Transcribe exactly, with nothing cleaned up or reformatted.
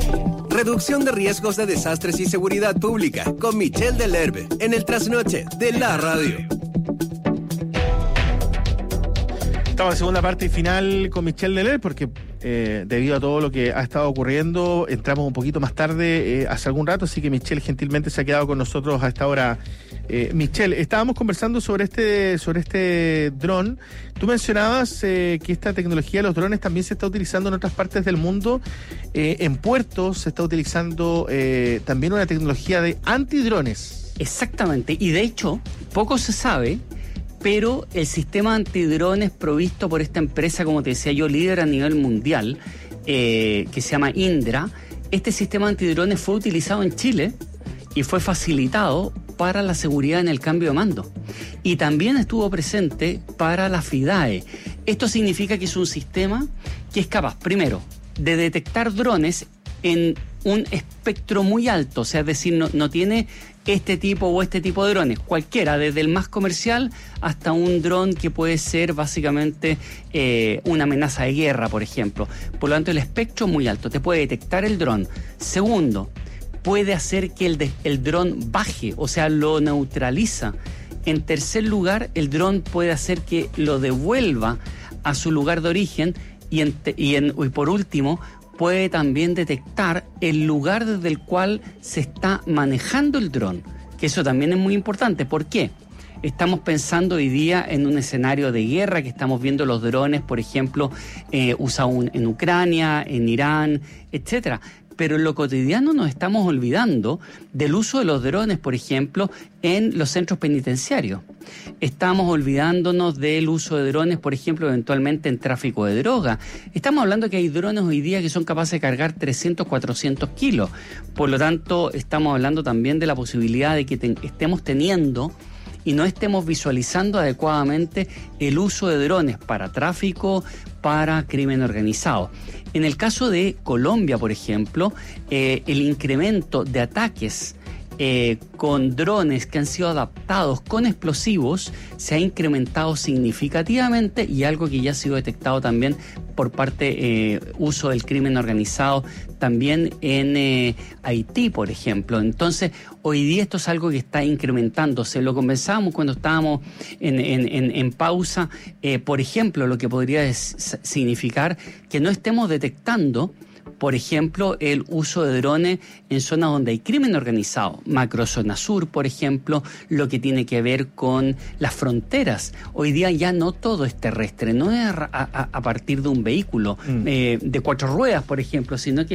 Reducción de riesgos de desastres y seguridad pública con Michel Delerbe en el Trasnoche de la Radio. Estamos en segunda parte y final con Michel Delerbe porque eh, debido a todo lo que ha estado ocurriendo entramos un poquito más tarde, eh, hace algún rato, así que Michel gentilmente se ha quedado con nosotros a esta hora. Eh, Michel, estábamos conversando sobre este sobre este dron. Tú mencionabas eh, que esta tecnología de los drones también se está utilizando en otras partes del mundo. Eh, en puertos se está utilizando eh, también una tecnología de antidrones. Exactamente, y de hecho, poco se sabe, pero el sistema antidrones provisto por esta empresa, como te decía yo, líder a nivel mundial, eh, que se llama Indra, este sistema antidrones fue utilizado en Chile y fue facilitado para la seguridad en el cambio de mando. Y también estuvo presente para la FIDAE. Esto significa que es un sistema que es capaz, primero, de detectar drones en un espectro muy alto, o sea, es decir, no, no tiene este tipo o este tipo de drones, cualquiera, desde el más comercial hasta un dron que puede ser básicamente eh, una amenaza de guerra, por ejemplo. Por lo tanto, el espectro es muy alto, te puede detectar el dron. Segundo, puede hacer que el, de, el dron baje, o sea, lo neutraliza. En tercer lugar, el dron puede hacer que lo devuelva a su lugar de origen y, en, y, en, y por último, puede también detectar el lugar desde el cual se está manejando el dron, que eso también es muy importante. ¿Por qué? Estamos pensando hoy día en un escenario de guerra, que estamos viendo los drones, por ejemplo, eh, usados en Ucrania, en Irán, etcétera. Pero en lo cotidiano nos estamos olvidando del uso de los drones, por ejemplo, en los centros penitenciarios. Estamos olvidándonos del uso de drones, por ejemplo, eventualmente en tráfico de droga. Estamos hablando que hay drones hoy día que son capaces de cargar trescientos, cuatrocientos kilos. Por lo tanto, estamos hablando también de la posibilidad de que te- estemos teniendo y no estemos visualizando adecuadamente el uso de drones para tráfico, para crimen organizado. En el caso de Colombia, por ejemplo, eh, el incremento de ataques eh, con drones que han sido adaptados con explosivos se ha incrementado significativamente, y algo que ya ha sido detectado también por parte eh, uso del crimen organizado también en eh, Haití, por ejemplo. Entonces, hoy día esto es algo que está incrementándose. Lo conversábamos cuando estábamos en, en, en, en pausa. Eh, por ejemplo, lo que podría es, significar que no estemos detectando, por ejemplo, el uso de drones en zonas donde hay crimen organizado, macrozona sur, por ejemplo, lo que tiene que ver con las fronteras. Hoy día ya no todo es terrestre, no es a, a, a partir de un vehículo mm. eh, de cuatro ruedas, por ejemplo, sino que